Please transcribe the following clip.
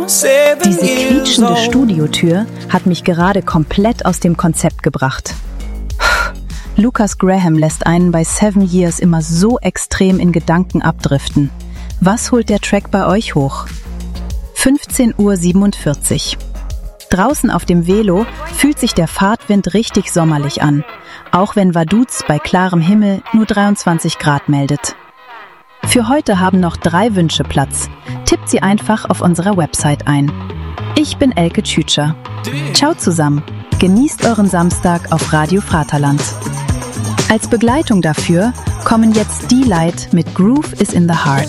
Diese quietschende Studiotür hat mich gerade komplett aus dem Konzept gebracht. Lucas Graham lässt einen bei 7 Years immer so extrem in Gedanken abdriften. Was holt der Track bei euch hoch? 15:47 Uhr. Draußen auf dem Velo fühlt sich der Fahrtwind richtig sommerlich an, auch wenn Vaduz bei klarem Himmel nur 23 Grad meldet. Für heute haben noch 3 Wünsche Platz. Tippt sie einfach auf unserer Website ein. Ich bin Elke Tschütscher. Ciao zusammen. Genießt euren Samstag auf Radio Vaterland. Als Begleitung dafür kommen jetzt D-Light mit Groove is in the Heart.